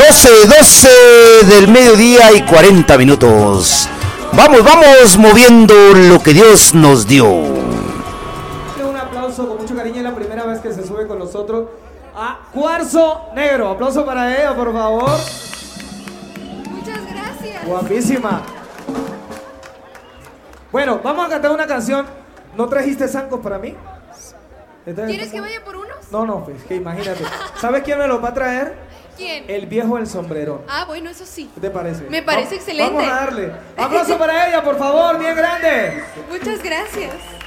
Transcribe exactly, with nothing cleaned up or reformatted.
doce, doce del mediodía y cuarenta minutos. Vamos, vamos moviendo lo que Dios nos dio. Un aplauso con mucho cariño, es la primera vez que se sube con nosotros a Cuarzo Negro. Aplauso para ella, por favor. Muchas gracias. Guapísima. Bueno, vamos a cantar una canción. ¿No trajiste zancos para mí? ¿Quieres que vaya por unos? No, no, pues que imagínate. ¿Sabes quién me lo va a traer? ¿Quién? El viejo del sombrerón. Ah, bueno, eso sí. ¿Qué te parece? Me parece Va- excelente. Vamos a darle. Aplauso para ella, por favor, bien grande. Muchas gracias.